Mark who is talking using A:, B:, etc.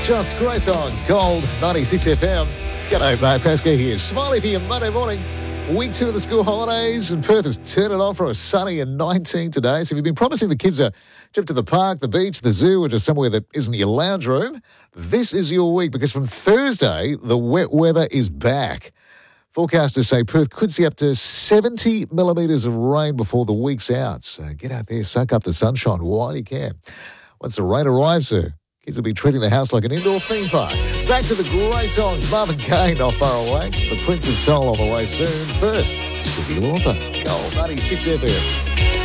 A: Just great songs. Gold 96 FM. G'day, mate. Pascal here. Smiley for your Monday morning. Week 2 of the school holidays, and Perth has turned it on for a sunny and 19 today. So if you've been promising the kids a trip to the park, the beach, the zoo, or just somewhere that isn't your lounge room, this is your week, because from Thursday, the wet weather is back. Forecasters say Perth could see up to 70 millimetres of rain before the week's out. So get out there, soak up the sunshine while you can. Once the rain arrives, kids will be treating the house like an indoor theme park. Back to the great songs. Marvin Gaye, not far away. The Prince of Soul on the way soon. First, Cyndi Lauper. Gold 96 FM.